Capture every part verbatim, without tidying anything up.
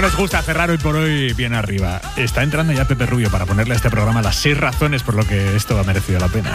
nos gusta cerrar hoy por hoy bien arriba. Está entrando ya Pepe Rubio para ponerle a este programa las seis razones por lo que esto ha merecido la pena.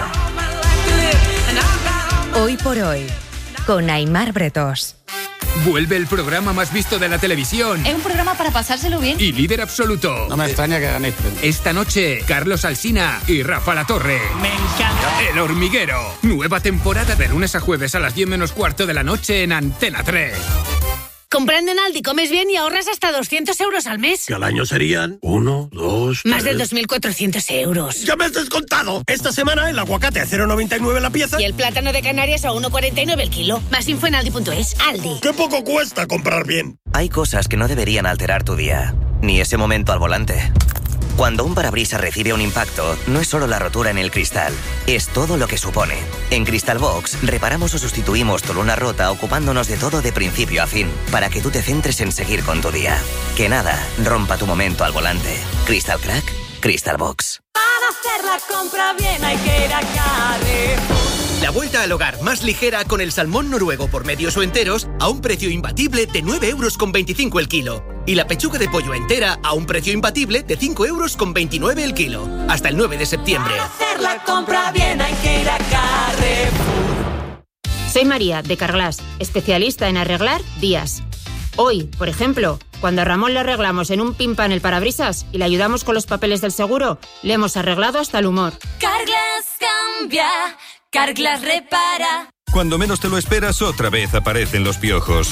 Hoy por hoy, con Aimar Bretós. Vuelve el programa más visto de la televisión. Es un programa para pasárselo bien. Y líder absoluto. No me extraña que ganéis. Esta noche, Carlos Alsina y Rafa Latorre. Me encanta. El Hormiguero. Nueva temporada de lunes a jueves a las diez menos cuarto de la noche en Antena tres. Comprando en Aldi comes bien y ahorras hasta doscientos euros al mes. Que al año serían uno, dos, Más tres... de dos mil cuatrocientos euros. ¡Ya me has descontado! Esta semana el aguacate a cero coma noventa y nueve la pieza. Y el plátano de Canarias a uno coma cuarenta y nueve el kilo. Más info en aldi punto es. Aldi. ¡Qué poco cuesta comprar bien! Hay cosas que no deberían alterar tu día, ni ese momento al volante. Cuando un parabrisas recibe un impacto, no es solo la rotura en el cristal, es todo lo que supone. En Crystal Box, reparamos o sustituimos tu luna rota ocupándonos de todo de principio a fin, para que tú te centres en seguir con tu día. Que nada rompa tu momento al volante. Crystal Crack, Crystal Box. Para hacer la compra bien hay que ir a Carrefour. La vuelta al hogar más ligera con el salmón noruego por medios o enteros a un precio imbatible de nueve euros con veinticinco el kilo. Y la pechuga de pollo entera a un precio imbatible de cinco euros con veintinueve el kilo. Hasta el nueve de septiembre. Para hacer la compra bien hay que ir a Carrefour. Soy María, de Carglass, especialista en arreglar días. Hoy, por ejemplo, cuando a Ramón le arreglamos en un pimpan el parabrisas y le ayudamos con los papeles del seguro, le hemos arreglado hasta el humor. Carglass cambia, Carglass repara. Cuando menos te lo esperas, otra vez aparecen los piojos.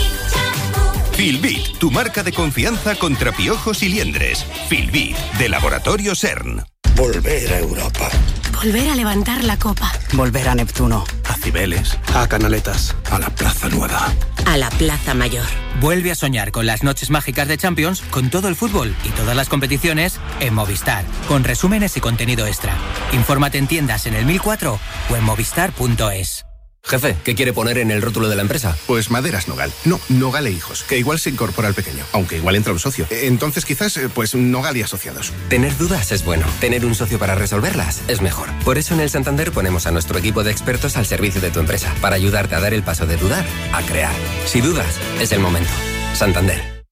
Filbit, tu marca de confianza contra piojos y liendres. Filbit, de Laboratorio CERN. Volver a Europa. Volver a levantar la copa. Volver a Neptuno. A Cibeles. A Canaletas. A la Plaza Nueva. A la Plaza Mayor. Vuelve a soñar con las noches mágicas de Champions, con todo el fútbol y todas las competiciones en Movistar, con resúmenes y contenido extra. Infórmate en tiendas en el mil cuatro o en movistar punto es. Jefe, ¿qué quiere poner en el rótulo de la empresa? Pues Maderas Nogal. No, Nogal e Hijos, que igual se incorpora al pequeño, aunque igual entra un socio. Entonces quizás, pues Nogal y Asociados. Tener dudas es bueno. Tener un socio para resolverlas es mejor. Por eso en el Santander ponemos a nuestro equipo de expertos al servicio de tu empresa, para ayudarte a dar el paso de dudar a crear. Si dudas, es el momento. Santander.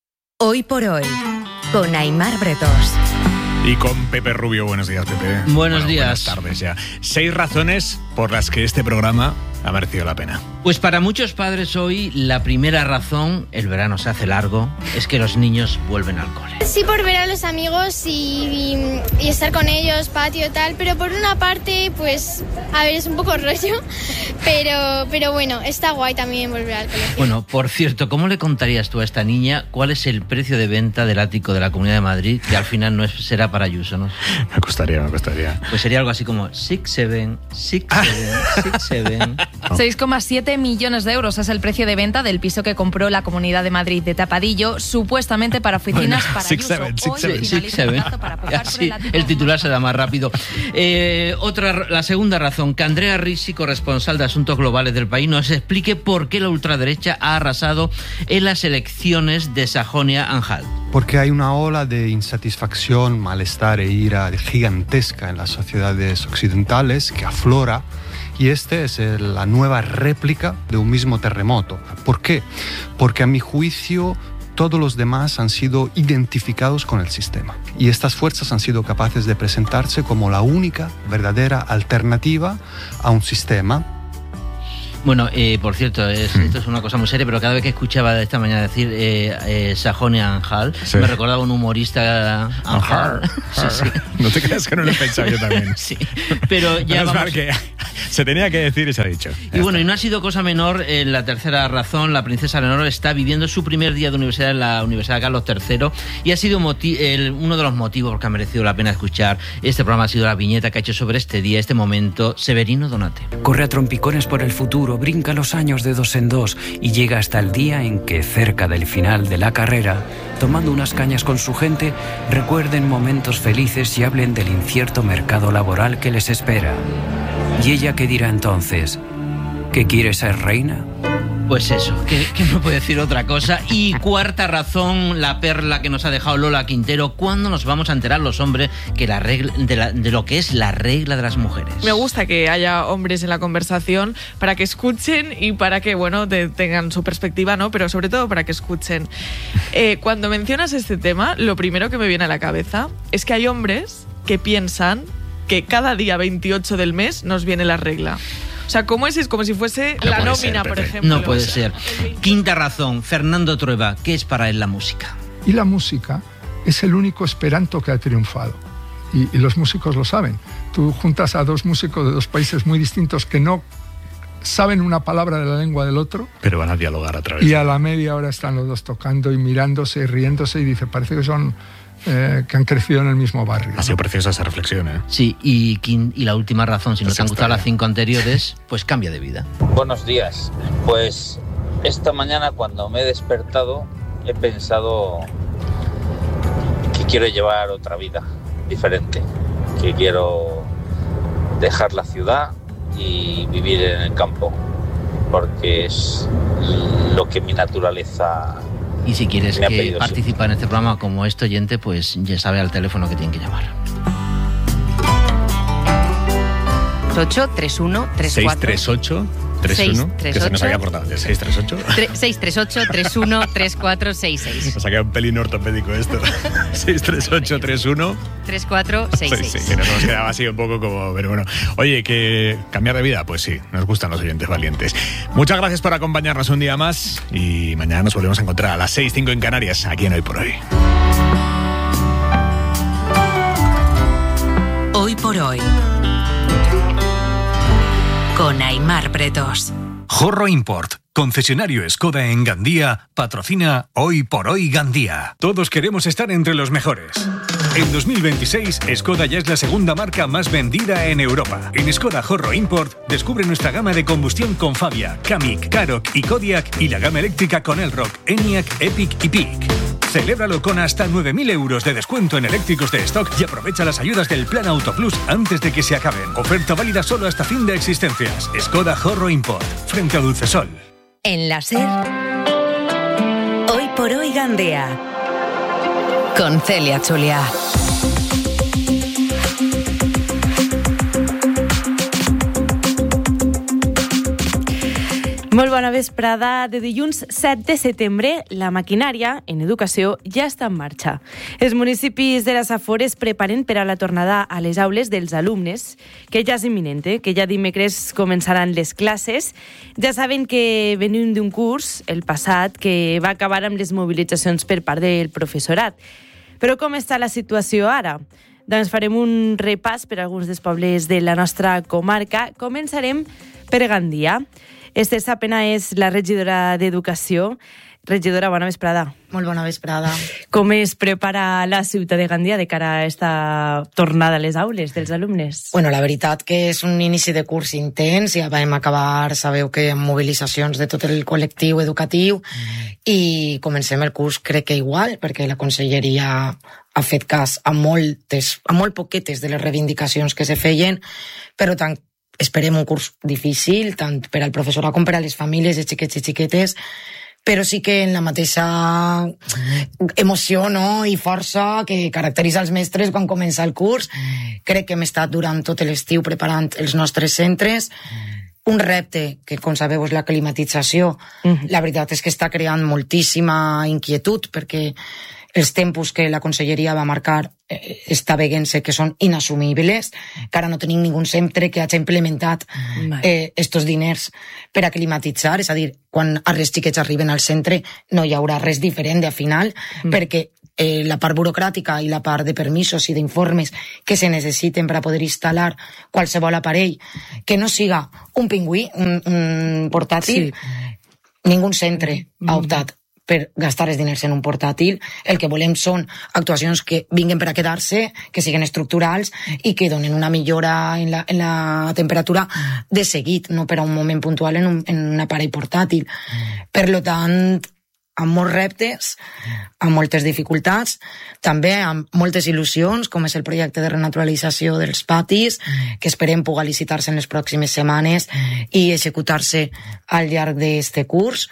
Hoy por hoy, con Aimar Bretós. Y con Pepe Rubio. Buenos días, Pepe. Buenos bueno, días. Buenas tardes ya. Seis razones por las que este programa ha merecido la pena. Pues para muchos padres hoy, la primera razón, el verano se hace largo, es que los niños vuelven al cole. Sí, por ver a los amigos y, y, y estar con ellos, patio y tal, pero por una parte, pues, a ver, es un poco rollo, pero, pero bueno, está guay también volver al colegio. Bueno, por cierto, ¿cómo le contarías tú a esta niña cuál es el precio de venta del ático de la Comunidad de Madrid, que al final no es, será para Ayuso, ¿no? Me costaría, me costaría. Pues sería algo así como six, seven, six, seven, six, seven. seis coma siete millones de euros es el precio de venta del piso que compró la Comunidad de Madrid de Tapadillo, supuestamente para oficinas bueno, para six, Ayuso. Seven, six, Hoy seven. Six, seven. Así, el, el titular se da más rápido. Eh, otra, la segunda razón, que Andrea Ricci, corresponsal de Asuntos Globales del País, nos explique por qué la ultraderecha ha arrasado en las elecciones de Sajonia-Anhalt. Porque hay una ola de insatisfacción, malestar e ira gigantesca en las sociedades occidentales que aflora, y este es el, la nueva réplica de un mismo terremoto. ¿Por qué? Porque a mi juicio todos los demás han sido identificados con el sistema, y estas fuerzas han sido capaces de presentarse como la única verdadera alternativa a un sistema. Bueno, eh, por cierto, es, esto es una cosa muy seria, pero cada vez que escuchaba de esta mañana decir eh, eh, Sajonia-Anhalt, sí, me recordaba un humorista Anhalt. Sí, sí. No te creas que no lo he pensado yo también. Sí, pero ya vamos... vamos... que se tenía que decir y se ha dicho. Y ya bueno, está. Y no ha sido cosa menor, eh, la tercera razón, la princesa Leonor está viviendo su primer día de universidad en la Universidad Carlos tercero, y ha sido moti- el, uno de los motivos por que ha merecido la pena escuchar este programa, ha sido la viñeta que ha hecho sobre este día, este momento, Severino Donate. Corre a trompicones por el futuro, brinca los años de dos en dos y llega hasta el día en que, cerca del final de la carrera, tomando unas cañas con su gente, recuerden momentos felices y hablen del incierto mercado laboral que les espera. ¿Y ella qué dirá entonces? ¿Que quiere ser reina? Pues eso, que, que no puede decir otra cosa. Y cuarta razón, la perla que nos ha dejado Lola Quintero: ¿cuándo nos vamos a enterar los hombres que la regla, de, la, de lo que es la regla de las mujeres? Me gusta que haya hombres en la conversación para que escuchen y para que, bueno, te, tengan su perspectiva, ¿no? Pero sobre todo para que escuchen. Eh, cuando mencionas este tema, lo primero que me viene a la cabeza es que hay hombres que piensan que cada día veintiocho del mes nos viene la regla. O sea, ¿cómo es? Es como si fuese no la nómina, ser, por ejemplo. No puede ser. Quinta razón, Fernando Trueba: ¿qué es para él la música? Y la música es el único esperanto que ha triunfado. Y, y los músicos lo saben. Tú juntas a dos músicos de dos países muy distintos que no saben una palabra de la lengua del otro, pero van a dialogar a través. Y a la media hora están los dos tocando y mirándose y riéndose, y dice, parece que son eh, que han crecido en el mismo barrio. Ha sido preciosa esa reflexión, ¿eh? Sí, y, y la última razón, si no te han gustado las cinco anteriores, pues cambia de vida. Buenos días. Pues esta mañana, cuando me he despertado, he pensado que quiero llevar otra vida diferente, que quiero dejar la ciudad y vivir en el campo, porque es lo que mi naturaleza. Y si quieres me que participa en este programa como este oyente, pues ya sabe al teléfono que tienen que llamar. ocho tres uno tres cuatro seis tres ocho tres uno que se nos había cortado. seis tres ocho seis tres ocho tres uno tres cuatro seis seis. Nos ha quedado un pelín ortopédico esto. seis tres ocho tres uno tres cuatro seis seis. Sí, sí, que nos hemos quedado así un poco como... Pero bueno, oye, que cambiar de vida, pues sí, nos gustan los oyentes valientes. Muchas gracias por acompañarnos un día más y mañana nos volvemos a encontrar a las seis cinco en Canarias, aquí en Hoy por Hoy. Hoy por Hoy, con Aimar Bretos. Jorro Import, concesionario Skoda en Gandía, patrocina Hoy por Hoy Gandía. Todos queremos estar entre los mejores. En dos mil veintiséis, Skoda ya es la segunda marca más vendida en Europa. En Skoda Jorro Import, descubre nuestra gama de combustión con Fabia, Kamiq, Karoq y Kodiaq, y la gama eléctrica con Elroq, Enyaq, Epic y Peak. Celébralo con hasta nueve mil euros de descuento en eléctricos de stock y aprovecha las ayudas del Plan Auto Plus antes de que se acaben. Oferta válida solo hasta fin de existencias. Skoda Jorro Import, frente a Dulcesol. En la SER, Hoy por Hoy Gandía, con Celia Chulia. Molt bona vesprada. De dilluns set de setembre, la maquinària en educació ja està en marxa. Els municipis de les Afores preparen per a la tornada a les aules dels alumnes, que ja és imminent, eh? que ja dimecres començaran les classes. Ja saben que venim d'un curs, el passat, que va acabar amb les mobilitzacions per part del professorat. Però com està la situació ara? Doncs farem un repàs per a alguns dels pobles de la nostra comarca. Començarem per Gandia. Esther Sapena és la regidora d'Educació. Regidora, bona vesprada. Molt bona vesprada. Com es prepara la ciutat de Gandia de cara a esta tornada a les aules dels alumnes? Bueno, la veritat que és un inici de curs intens. Ja vam acabar, sabeu que amb mobilitzacions de tot el col·lectiu educatiu, i comencem el curs crec que igual, perquè la conselleria ha fet cas a moltes, a molt poquetes de les reivindicacions que se feien, però tant esperem un curs difícil, tant per al professorat com per a les famílies de xiquets i xiquetes, però sí que en la mateixa emoció, no?, i força que caracteritza els mestres quan comença el curs. Crec que hem estat durant tot l'estiu preparant els nostres centres. Un repte que, com sabeu, és la climatització. Uh-huh. La veritat és que està creant moltíssima inquietud, perquè els tempos que la conselleria va marcar eh, està veient-se que són inassumibles, que ara no tenim ningú centre que hagi implementat eh, estos diners per a climatitzar, és a dir, quan els xiquets arriben al centre no hi haurà res diferent de final, mm. perquè eh, la part burocràtica i la part de permisos i d'informes que se necessiten per a poder instal·lar qualsevol aparell que no siga un pingüí, un, un portàtil, sí. Ningú centre mm. ha optat per gastar els diners en un portàtil. El que volem són actuacions que vinguen per a quedar-se, que siguin estructurals i que donen una millora en la, en la temperatura de seguit, no per a un moment puntual en un, en un aparell portàtil. Per lo tant, amb molts reptes, amb moltes dificultats, també amb moltes il·lusions, com és el projecte de renaturalització dels patis, que esperem poder licitar-se en les pròximes setmanes i executar-se al llarg d'aquest curs.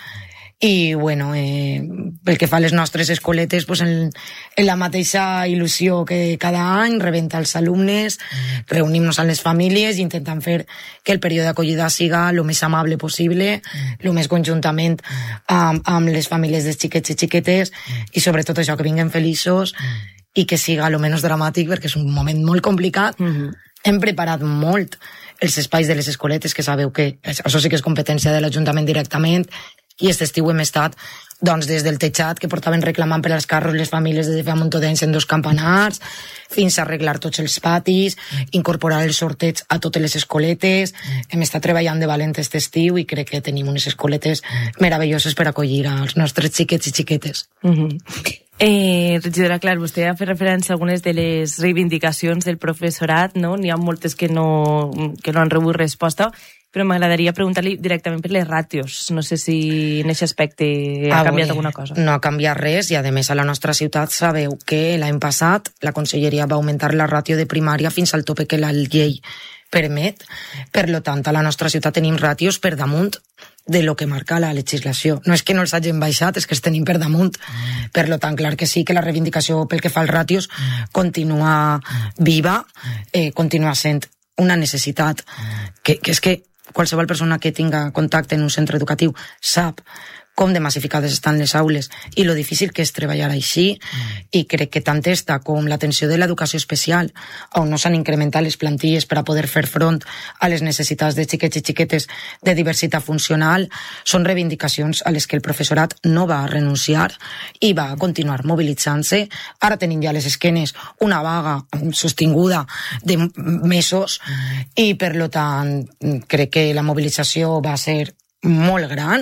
I, bueno, eh, pel que fa a les nostres escoletes, pues en, en la mateixa il·lusió que cada any, rebentar els alumnes, reunir-nos amb les famílies i intentant fer que el període d'acollida siga el més amable possible, el més conjuntament amb, amb les famílies dels xiquets i xiquetes, i sobretot això, que vinguen feliços i que siga el menys dramàtic, perquè és un moment molt complicat. Mm-hmm. Hem preparat molt els espais de les escoletes, que sabeu que això sí que és competència de l'Ajuntament directament, i aquest estiu hem estat doncs, des del tejat, que portaven reclamant per als carros les famílies de fa un munt d'anys en dos campanars, fins a arreglar tots els patis, incorporar els sorteig a totes les escoletes. Hem estat treballant de valent aquest estiu i crec que tenim unes escoletes meravelloses per acollir als nostres xiquets i xiquetes. Mm-hmm. Eh, regidora, clar, vostè ha fet referència a algunes de les reivindicacions del professorat, no? N'hi ha moltes que no, que no han rebut resposta, però m'agradaria preguntar-li directament per les ràtios. No sé si en aquest aspecte ha ah, canviat bé, alguna cosa. No ha canviat res, i a més a la nostra ciutat sabeu que l'any passat la Conselleria va augmentar la ràtio de primària fins al tope que la llei permet. Per lo tant, a la nostra ciutat tenim ràtios per damunt de lo que marca la legislació. No és que no els hagin baixat, és que els tenim per damunt. Per lo tant, clar que sí, que la reivindicació pel que fa als ràtios continua viva, eh, continua sent una necessitat, que, que és que qualsevol persona que tinga contacte en un centre educatiu sap com de massificades estan les aules i lo difícil que és treballar així, i crec que tant esta com l'atenció de l'educació especial, on no s'han incrementat les plantilles per a poder fer front a les necessitats de xiquets i xiquetes de diversitat funcional, són reivindicacions a les que el professorat no va renunciar i va continuar mobilitzant-se. Ara tenim ja a les esquenes una vaga sostinguda de mesos i, per lo tant, crec que la mobilització va ser molt gran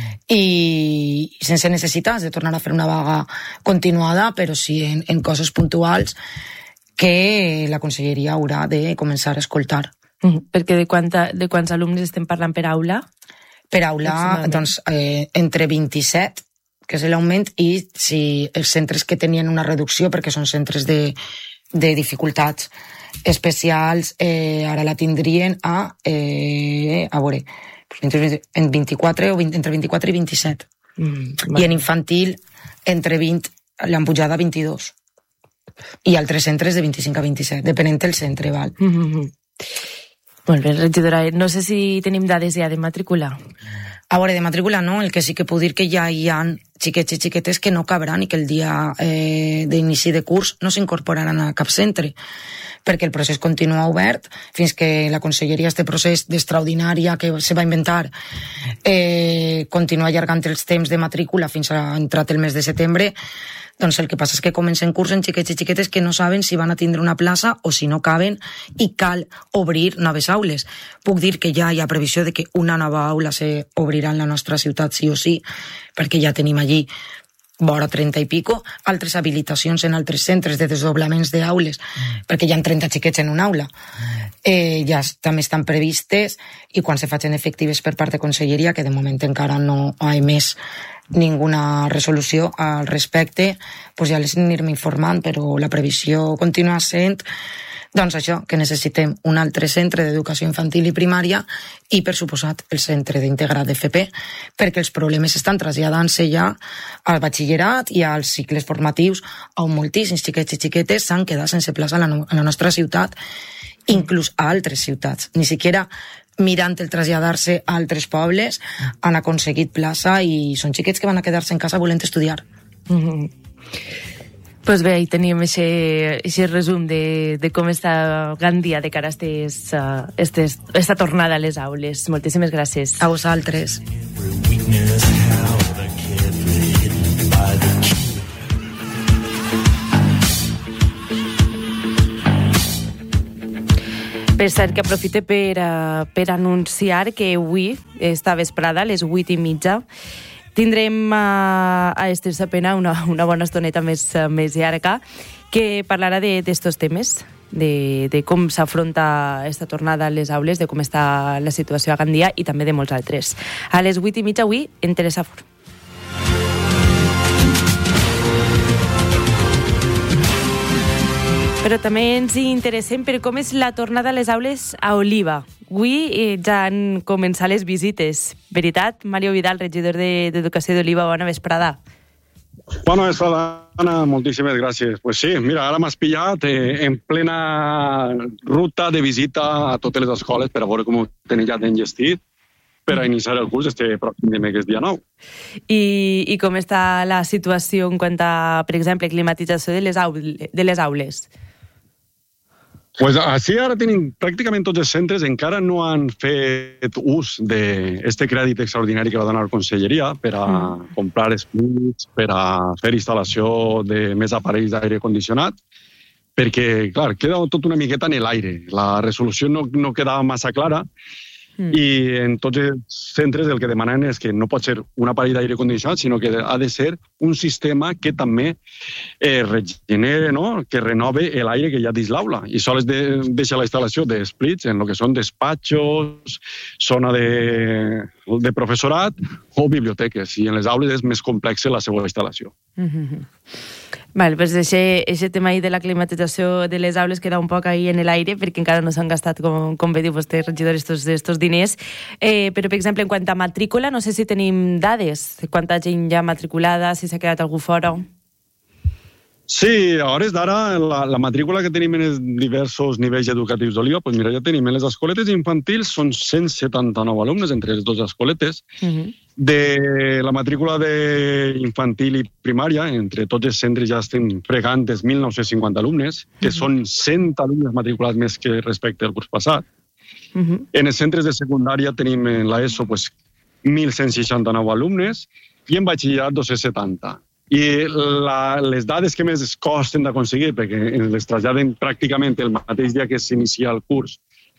i sense necessitats de tornar a fer una vaga continuada, però sí en, en coses puntuals que la Conselleria haurà de començar a escoltar. Mm-hmm. Perquè de, quanta, de quants alumnes estem parlant per aula? Per aula, doncs, eh, entre vint-i-set, que és l'augment, i si els centres que tenien una reducció, perquè són centres de, de dificultats especials, eh, ara la tindrien a, eh, a veure, en vint-i-quatre o vint, entre vint-i-quatre i vint-i-set. Mm, I en infantil, entre vint, l'han pujat a vint-i-dos. I altres centres de vint-i-cinc a vint-i-set, depenent del centre, val? Mm-hmm. Molt bé, regidora, no sé si tenim dades ja de matrícula. A veure, de matrícula no, el que sí que puc dir que ja hi ha xiquets i xiquetes que no cabran i que el dia eh, d'inici de curs no s'incorporaran a cap centre, perquè el procés continua obert fins que la Conselleria, este procés d'extraordinària que se va inventar, eh, continua allargant els temps de matrícula fins a entrat el mes de setembre. Doncs el que passa és que comencen curs en xiquets i xiquetes que no saben si van a tindre una plaça o si no caben, i cal obrir noves aules. Puc dir que ja hi ha previsió de que una nova aula s'obrirà en la nostra ciutat sí o sí, perquè ja tenim allí vora trenta i pico, altres habilitacions en altres centres de desdoblaments d'aules, perquè hi ha trenta xiquets en una aula. Eh, ja també estan previstes, i quan se facin efectives per part de Conselleria, que de moment encara no ha emès ninguna resolució al respecte, doncs ja les anirem informant, però la previsió continua sent doncs això, que necessitem un altre centre d'educació infantil i primària i, per suposat, el centre d'integrat d'F P, perquè els problemes estan traslladant-se ja al batxillerat i als cicles formatius, on moltíssims xiquets i xiquetes s'han quedat sense plaça a la, no- a la nostra ciutat, inclús a altres ciutats. Ni siquiera mirant el traslladar-se a altres pobles han aconseguit plaça, i són xiquets que van a quedar-se en casa volent estudiar. Mm-hmm. Pues bé, ahí teníem aquest resum de, de com està Gandia de cara a estes, uh, estes, esta tornada a les aules. Moltíssimes gràcies. A vosaltres. Per cert, que aprofite per, uh, per anunciar que avui, esta vesprada, a les vuit i mitja, tindrem a, a Esther Sapena una, una bona estoneta més, més llarga, que parlarà d'estos de, temes, de, de com s'afronta esta tornada a les aules, de com està la situació a Gandia i també de molts altres. A les vuit i mitja avui, en Teresa Fort. Però també ens interessem per com és la tornada a les aules a Oliva. Avui eh, ja han començat les visites. Veritat, Mario Vidal, regidor d'Educació d'Oliva, bona vesprada. Bona vesprada, Anna, moltíssimes gràcies. Pues sí, mira, ara m'has pillat eh, en plena ruta de visita a totes les escoles per a veure com ho tenen ja enllestit per a iniciar el curs este pròxim dimecres dia nou. I, I com està la situació en quant a, per exemple, climatització de les, aul de les aules? Pues així ara tenim pràcticament tots els centres encara no han fet ús d'aquest crèdit extraordinari que va donar la Conselleria per a mm. comprar esplits, per a fer instal·lació de més aparells d'aire condicionat, perquè, clar, queda tot una miqueta en l'aire. La resolució no, no quedava massa clara mm. i en tots els centres el que demanen és que no pot ser un aparell d'aire condicionat, sinó que ha de ser un sistema que també eh, regenere, no? Que renove l'aire que hi ha dins l'aula. I sols de, deixa la instal·lació d'esplits en el que són despatxos, zona de, de professorat o biblioteques. I en les aules és més complexa la seva instal·lació. Mm-hmm. Val, doncs aquest tema de la climatització de les aules queda un poc ahí en l'aire perquè encara no s'han gastat, com, com bé diu vostè, regidor, estos, estos diners. Eh, però, per exemple, en quant a matrícula, no sé si tenim dades de quanta gent ja matriculada, si s'ha quedat algú fora. Sí, a hores d'ara, la, la matrícula que tenim en els diversos nivells educatius d'Oliva, doncs mira, ja tenim en les escoletes infantils, són cent setanta-nou alumnes entre les dues escoletes. Uh-huh. De la matrícula d'infantil i primària, entre tots els centres ja estem fregant els mil nou-cents cinquanta alumnes, que uh-huh. són cent alumnes matriculats més que respecte al curs passat. Uh-huh. En els centres de secundària tenim en l'ESO pues, mil cent seixanta-nou alumnes i en batxillerat dos-cents setanta. I la, les dades que més costen d'aconseguir, perquè les traslladen pràcticament el mateix dia que s'inicia el curs,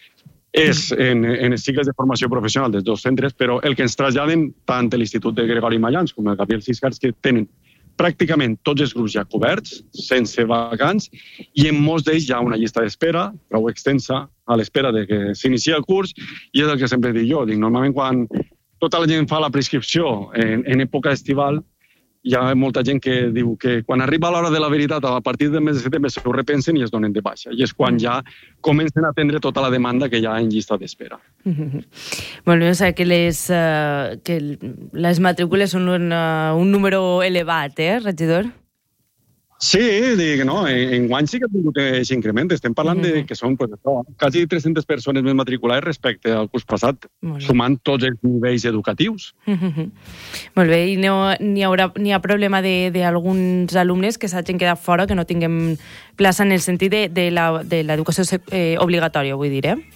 és en, en els cicles de formació professional dels dos centres, però el que ens traslladen tant l'Institut de Gregori Mallans com el Gabriel Ciscars, que tenen pràcticament tots els grups ja coberts, sense vacants, i en molts d'ells hi ha una llista d'espera prou extensa a l'espera de que s'inicia el curs, i és el que sempre dic jo. Dic, normalment quan tota la gent fa la prescripció en, en època estival, hi ha molta gent que diu que quan arriba l'hora de la veritat, a partir del mes de setembre, s'ho repensen i es donen de baixa. I és quan ja comencen a atendre tota la demanda que hi ha en llista d'espera. Mm-hmm. Molt bé, o sigui que les, uh, que les matrícules són un, uh, un número elevat, eh, regidor? Sí, dic, no, en guany sí que ha tingut aquest increment. Estem parlant mm-hmm. de que són pues, no, quasi tres-centes persones més matriculades respecte al curs passat, sumant tots els nivells educatius. Mm-hmm. Molt bé, i no, n'hi haurà, n'hi ha problema d'alguns alumnes que s'hagin quedat fora, que no tinguem plaça en el sentit de, de l'educació eh, obligatòria, vull dir, eh?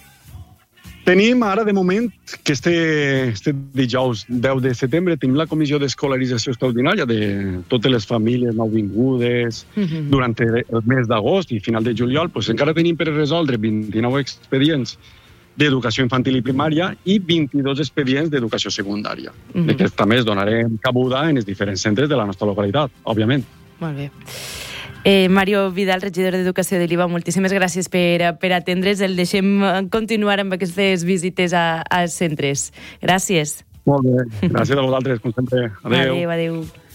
Tenim ara, de moment, que este, este dijous deu de setembre tenim la comissió d'escolarització extraordinària de totes les famílies nouvingudes uh-huh. durant el mes d'agost i final de juliol. Pues encara tenim per resoldre vint-i-nou expedients d'educació infantil i primària i vint-i-dos expedients d'educació secundària. Uh-huh. Que també es donarem cabuda en els diferents centres de la nostra localitat, òbviament. Molt bé. Eh, Mario Vidal, regidor d'Educació d'Oliva, moltíssimes gràcies per, per atendre's. El deixem continuar amb aquestes visites a, als centres. Gràcies. Molt bé. Gràcies a vosaltres, com sempre. Adéu. Adéu, adéu.